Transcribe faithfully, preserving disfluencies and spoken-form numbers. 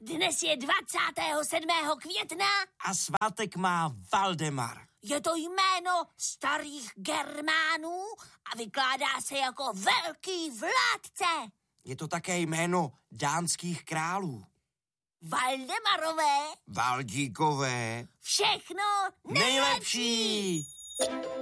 Dnes je dvacátého sedmého května. A svátek má Valdemar. Je to jméno starých Germánů a vykládá se jako velký vládce. Je to také jméno dánských králů. Valdemarové. Valdíkové. Všechno nejlepší. nejlepší.